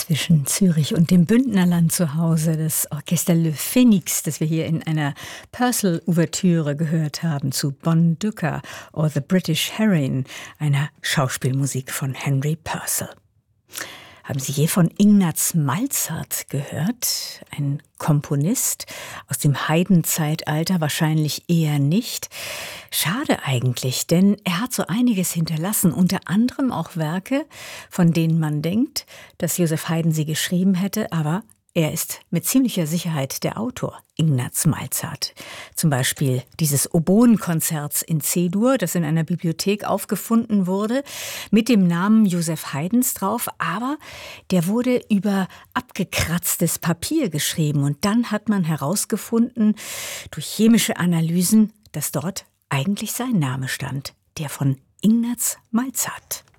Zwischen Zürich und dem Bündnerland zu Hause, das Orchester Le Phénix, das wir hier in einer Purcell-Ouvertüre gehört haben zu Bonduca or The British Heroine, einer Schauspielmusik von Henry Purcell. Haben Sie je von Ignaz Malzert gehört? Ein Komponist aus dem Haydn-Zeitalter? Wahrscheinlich eher nicht. Schade eigentlich, denn er hat so einiges hinterlassen, unter anderem auch Werke, von denen man denkt, dass Joseph Haydn sie geschrieben hätte, aber er ist mit ziemlicher Sicherheit der Autor, Ignaz Malzert. Zum Beispiel dieses Oboenkonzerts in C-Dur, das in einer Bibliothek aufgefunden wurde, mit dem Namen Joseph Haydns drauf, aber der wurde über abgekratztes Papier geschrieben. Und dann hat man herausgefunden, durch chemische Analysen, dass dort eigentlich sein Name stand, der von Ignaz Malzert.